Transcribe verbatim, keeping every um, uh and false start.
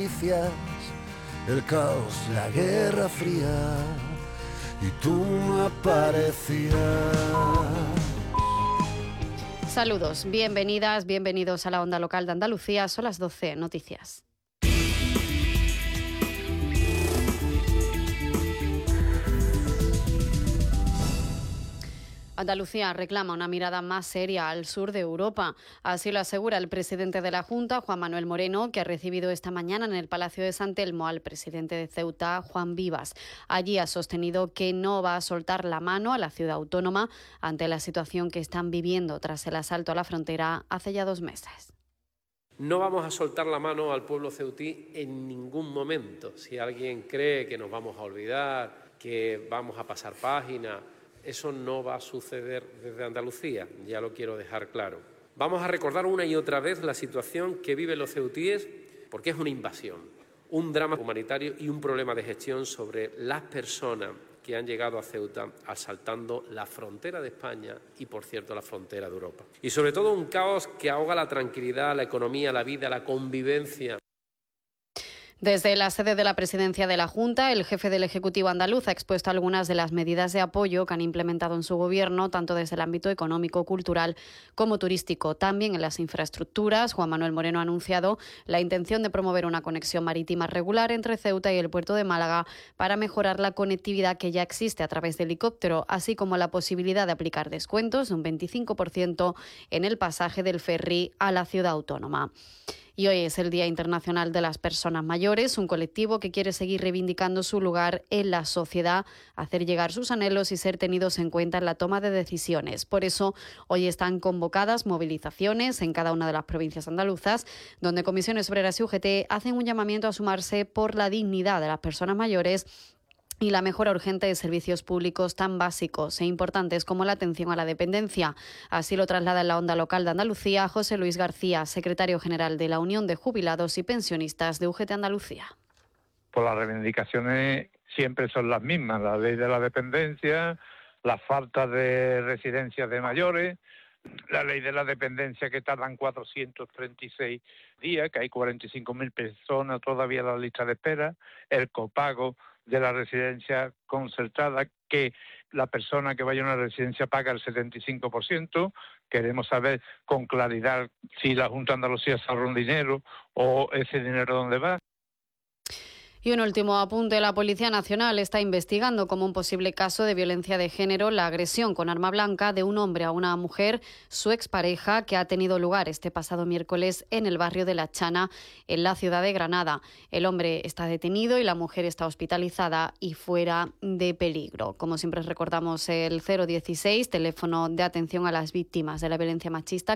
noticias, el caos, la guerra fría, y tú no aparecías. Saludos, bienvenidas, bienvenidos a la Onda Local de Andalucía. Son las doce, noticias. Andalucía reclama una mirada más seria al sur de Europa. Así lo asegura el presidente de la Junta, Juan Manuel Moreno, que ha recibido esta mañana en el Palacio de San Telmo al presidente de Ceuta, Juan Vivas. Allí ha sostenido que no va a soltar la mano a la ciudad autónoma ante la situación que están viviendo tras el asalto a la frontera hace ya dos meses. No vamos a soltar la mano al pueblo ceutí en ningún momento. Si alguien cree que nos vamos a olvidar, que vamos a pasar página, eso no va a suceder desde Andalucía, ya lo quiero dejar claro. Vamos a recordar una y otra vez la situación que viven los ceutíes, porque es una invasión, un drama humanitario y un problema de gestión sobre las personas que han llegado a Ceuta asaltando la frontera de España y, por cierto, la frontera de Europa. Y sobre todo un caos que ahoga la tranquilidad, la economía, la vida, la convivencia. Desde la sede de la presidencia de la Junta, el jefe del Ejecutivo andaluz ha expuesto algunas de las medidas de apoyo que han implementado en su gobierno, tanto desde el ámbito económico, cultural como turístico. También en las infraestructuras, Juan Manuel Moreno ha anunciado la intención de promover una conexión marítima regular entre Ceuta y el puerto de Málaga para mejorar la conectividad que ya existe a través de helicóptero, así como la posibilidad de aplicar descuentos de un veinticinco por ciento en el pasaje del ferry a la ciudad autónoma. Y hoy es el Día Internacional de las Personas Mayores, un colectivo que quiere seguir reivindicando su lugar en la sociedad, hacer llegar sus anhelos y ser tenidos en cuenta en la toma de decisiones. Por eso, hoy están convocadas movilizaciones en cada una de las provincias andaluzas, donde Comisiones Obreras y U G T hacen un llamamiento a sumarse por la dignidad de las personas mayores y la mejora urgente de servicios públicos tan básicos e importantes como la atención a la dependencia. Así lo traslada en la Onda Local de Andalucía José Luis García, secretario general de la Unión de Jubilados y Pensionistas de U G T Andalucía. Pues las reivindicaciones siempre son las mismas, la ley de la dependencia, la falta de residencias de mayores, la ley de la dependencia que tardan cuatrocientos treinta y seis días, que hay cuarenta y cinco mil personas todavía en la lista de espera, el copago de la residencia concertada, que la persona que vaya a una residencia paga el setenta y cinco por ciento. Queremos saber con claridad si la Junta de Andalucía se ahorra un dinero o ese dinero dónde va. Y un último apunte, la Policía Nacional está investigando como un posible caso de violencia de género la agresión con arma blanca de un hombre a una mujer, su expareja, que ha tenido lugar este pasado miércoles en el barrio de La Chana, en la ciudad de Granada. El hombre está detenido y la mujer está hospitalizada y fuera de peligro. Como siempre recordamos, el cero dieciséis, teléfono de atención a las víctimas de la violencia machista,